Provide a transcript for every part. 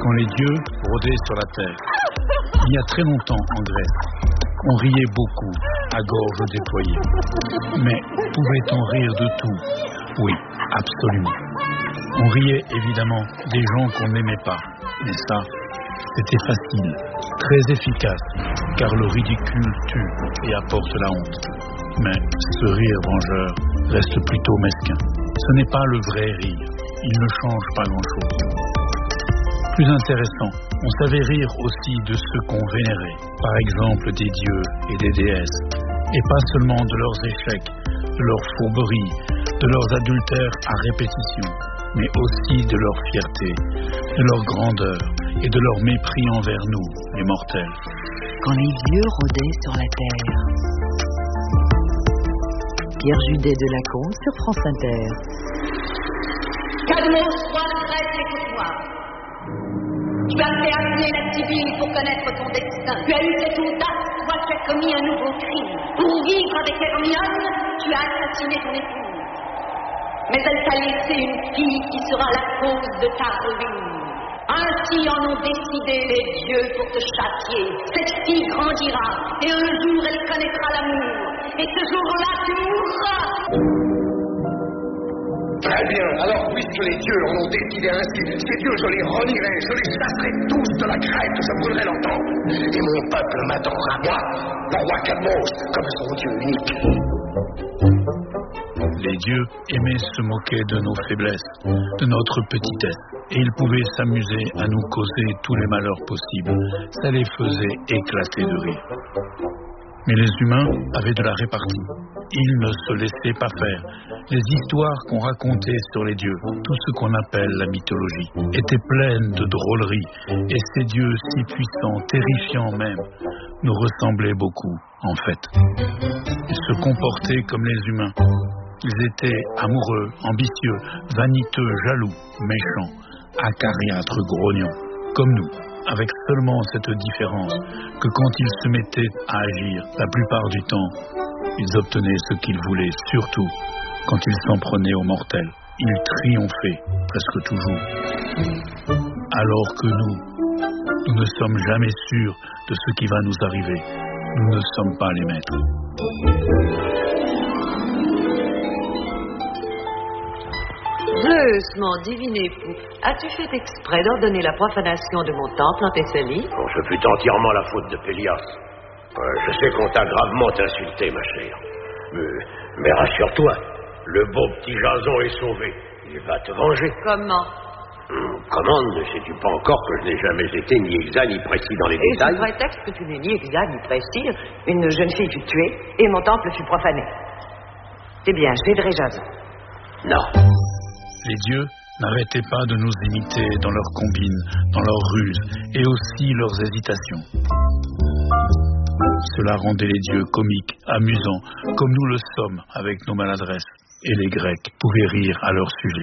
quand les dieux rôdaient sur la terre. Il y a très longtemps en Grèce, on riait beaucoup, à gorge déployée. Mais pouvait-on rire de tout? Oui, absolument. On riait évidemment des gens qu'on n'aimait pas. Mais ça, c'était facile, très efficace, car le ridicule tue et apporte la honte. Mais ce rire vengeur reste plutôt mesquin. Ce n'est pas le vrai rire, il ne change pas grand-chose. Plus intéressant, on savait rire aussi de ceux qu'on vénérait, par exemple des dieux et des déesses, et pas seulement de leurs échecs, de leurs fourberies, de leurs adultères à répétition, mais aussi de leur fierté, de leur grandeur et de leur mépris envers nous, les mortels. Quand les dieux rôdaient sur la terre. Pierre Judet de Lacombe sur France Inter. Cadmos, roi de Grèce, écoute-moi. Tu as fait amener la Sibylle pour connaître ton destin. Tu as eu cette audace, toi tu as commis un nouveau crime. Pour vivre avec Hermione, tu as assassiné ton épouse. Mais elle t'a laissé une fille qui sera la cause de ta ruine. Ainsi en ont décidé les dieux pour te châtier. Cette fille grandira, et un jour elle connaîtra l'amour. Et ce jour-là, tu mourras. Très bien, alors puisque les dieux en ont décidé ainsi, ces dieux je les renierai, je les chasserai tous de la crête, je brûlerai leur temple. Et mon peuple m'attendra, moi, le roi Cadmos, comme son dieu unique. Les dieux aimaient se moquer de nos faiblesses, de notre petitesse, et ils pouvaient s'amuser à nous causer tous les malheurs possibles. Ça les faisait éclater de rire. Mais les humains avaient de la répartie. Ils ne se laissaient pas faire. Les histoires qu'on racontait sur les dieux, tout ce qu'on appelle la mythologie, étaient pleines de drôleries, et ces dieux si puissants, terrifiants même, nous ressemblaient beaucoup, en fait. Ils se comportaient comme les humains. Ils étaient amoureux, ambitieux, vaniteux, jaloux, méchants, acariâtres, grognons, comme nous, avec seulement cette différence que quand ils se mettaient à agir, la plupart du temps, ils obtenaient ce qu'ils voulaient, surtout quand ils s'en prenaient aux mortels. Ils triomphaient, presque toujours. Alors que nous ne sommes jamais sûrs de ce qui va nous arriver. Nous ne sommes pas les maîtres. Zeus, mon divin époux, as-tu fait exprès d'ordonner la profanation de mon temple en Thessalie? Bon, ce fut entièrement la faute de Pélias. Je sais qu'on t'a gravement insulté, ma chère. Mais rassure-toi, le beau petit Jason est sauvé. Il va te venger. Comment? Comment? Ne sais-tu pas encore que je n'ai jamais été ni exact ni précis dans les détails? Et sous prétexte que tu n'es ni exact ni précis, une jeune fille fut tuée et mon temple fut profané. Eh bien, j'aiderai Jason. Non. Les dieux n'arrêtaient pas de nous imiter dans leurs combines, dans leurs ruses et aussi leurs hésitations. Cela rendait les dieux comiques, amusants, comme nous le sommes avec nos maladresses. Et les Grecs pouvaient rire à leur sujet.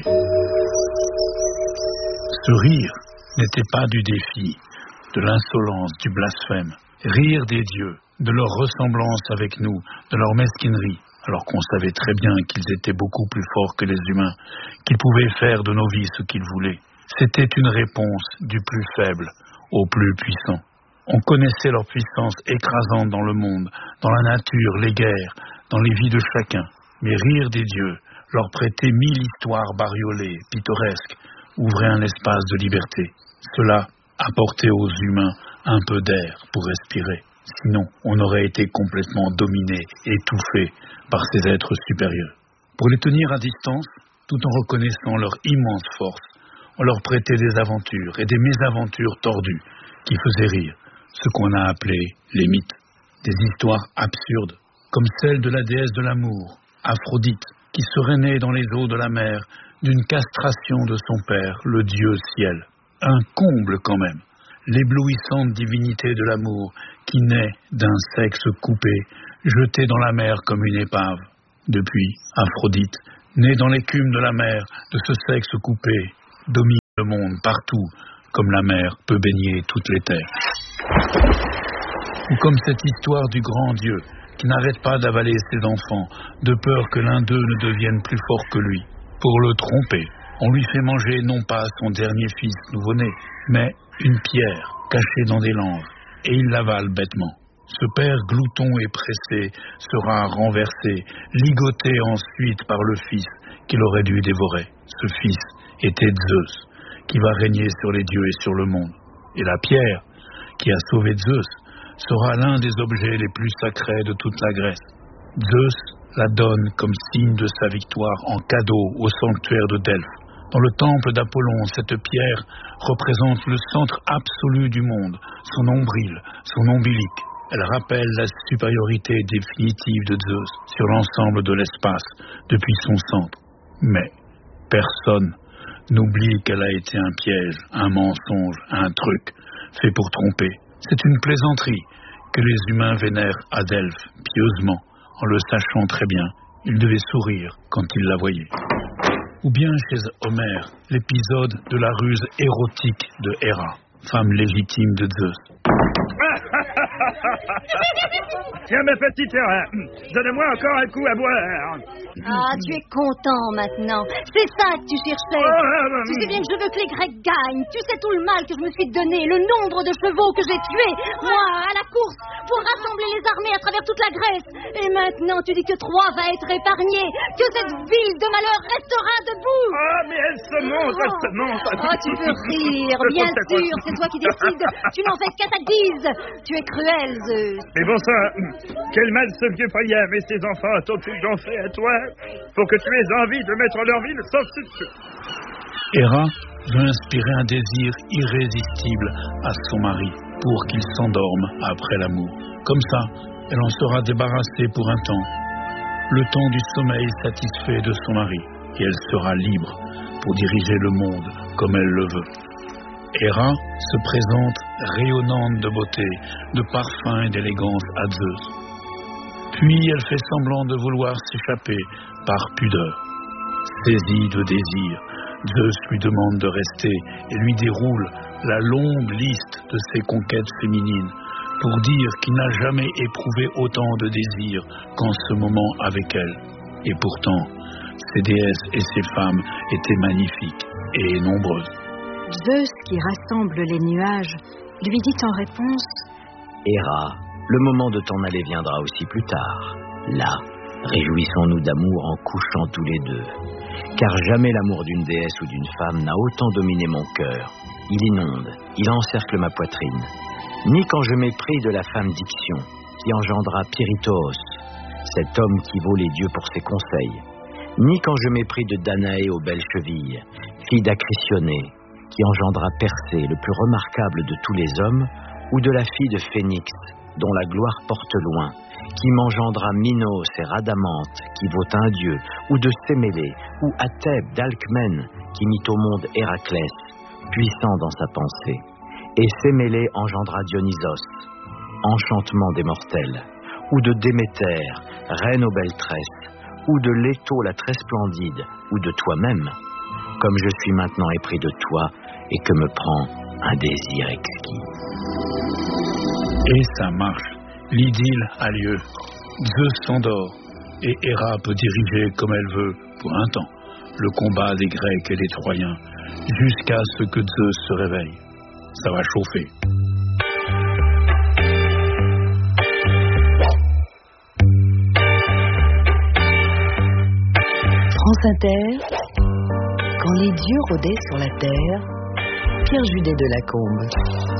Ce rire n'était pas du défi, de l'insolence, du blasphème. Rire des dieux, de leur ressemblance avec nous, de leur mesquinerie, alors qu'on savait très bien qu'ils étaient beaucoup plus forts que les humains, qu'ils pouvaient faire de nos vies ce qu'ils voulaient. C'était une réponse du plus faible au plus puissant. On connaissait leur puissance écrasante dans le monde, dans la nature, les guerres, dans les vies de chacun. Mais rire des dieux, leur prêter 1000 histoires bariolées, pittoresques, ouvrait un espace de liberté. Cela apportait aux humains un peu d'air pour respirer. Sinon, on aurait été complètement dominés, étouffés par ces êtres supérieurs. Pour les tenir à distance, tout en reconnaissant leur immense force, on leur prêtait des aventures et des mésaventures tordues qui faisaient rire, ce qu'on a appelé les mythes. Des histoires absurdes, comme celle de la déesse de l'amour, Aphrodite, qui serait née dans les eaux de la mer d'une castration de son père, le dieu ciel. Un comble quand même, l'éblouissante divinité de l'amour qui naît d'un sexe coupé, jeté dans la mer comme une épave. Depuis, Aphrodite, née dans l'écume de la mer, de ce sexe coupé, domine le monde partout, comme la mer peut baigner toutes les terres. Ou comme cette histoire du grand Dieu, qui n'arrête pas d'avaler ses enfants, de peur que l'un d'eux ne devienne plus fort que lui. Pour le tromper, On lui fait manger non pas son dernier fils nouveau-né, mais une pierre cachée dans des langes, et il l'avale bêtement. Ce père glouton et pressé sera renversé, ligoté ensuite par le fils qu'il aurait dû dévorer. Ce fils était Zeus, qui va régner sur les dieux et sur le monde. Et la pierre qui a sauvé Zeus sera l'un des objets les plus sacrés de toute la Grèce. Zeus la donne comme signe de sa victoire en cadeau au sanctuaire de Delphes. Dans le temple d'Apollon, cette pierre représente le centre absolu du monde, son nombril, son ombilique. Elle rappelle la supériorité définitive de Zeus sur l'ensemble de l'espace depuis son centre. Mais personne n'oublie qu'elle a été un piège, un mensonge, un truc fait pour tromper. C'est une plaisanterie que les humains vénèrent à Delphes, pieusement, en le sachant très bien. Ils devaient sourire quand ils la voyaient. Ou bien chez Homère, l'épisode de la ruse érotique de Héra, femme légitime de Zeus. Tiens, ma petite Héra, donne-moi encore un coup à boire. Ah, tu es content maintenant. C'est ça que tu cherchais. Tu sais bien que je veux que les Grecs gagnent. Tu sais tout le mal que je me suis donné, le nombre de chevaux que j'ai tués, moi, à la course, pour rassembler les armées à travers toute la Grèce. Et maintenant, tu dis que Troie va être épargnée, que cette ville de malheur restera debout. Ah, mais elle se monte, elle se monte. Oh, tu peux rire, bien sûr, c'est toi qui décides. Tu n'en fais qu'à ta guise. Tu es cruel, Zeus. Mais bon sang, quel mal ce vieux Priam et ses enfants t'ont-ils donc fait à toi pour que tu aies envie de mettre leur vie sans substitut? Héra veut inspirer un désir irrésistible à son mari pour qu'il s'endorme après l'amour. Comme ça, elle en sera débarrassée pour un temps, le temps du sommeil satisfait de son mari, et elle sera libre pour diriger le monde comme elle le veut. Héra se présente rayonnante de beauté, de parfum et d'élégance à Zeus. Puis elle fait semblant de vouloir s'échapper par pudeur. Saisie de désir, Zeus lui demande de rester et lui déroule la longue liste de ses conquêtes féminines pour dire qu'il n'a jamais éprouvé autant de désir qu'en ce moment avec elle. Et pourtant, ces déesses et ces femmes étaient magnifiques et nombreuses. Zeus, qui rassemble les nuages, lui dit en réponse: Héra, le moment de t'en aller viendra aussi plus tard. Là, réjouissons-nous d'amour en couchant tous les deux. Car jamais l'amour d'une déesse ou d'une femme n'a autant dominé mon cœur. Il inonde, il encercle ma poitrine. Ni quand je mépris de la femme d'Ixion, qui engendra Pyrithoos, cet homme qui vaut les dieux pour ses conseils. Ni quand je mépris de Danaé aux belles chevilles, fille d'Acrisionnée, qui engendra Persée, le plus remarquable de tous les hommes, ou de la fille de Phénix, dont la gloire porte loin, qui m'engendra Minos et Rhadamante, qui vaut un dieu, ou de Sémélé, ou Athèbes d'Alcmène, qui mit au monde Héraclès, puissant dans sa pensée. Et Sémélé engendra Dionysos, enchantement des mortels, ou de Déméter, reine aux belles tresses, ou de Léto la très splendide, ou de toi-même, comme je suis maintenant épris de toi et que me prend un désir exquis. Et ça marche. L'idylle a lieu. Zeus s'endort et Héra peut diriger comme elle veut, pour un temps, le combat des Grecs et des Troyens, jusqu'à ce que Zeus se réveille. Ça va chauffer. France Inter, quand les dieux rôdaient sur la terre, Pierre Judet de Lacombe.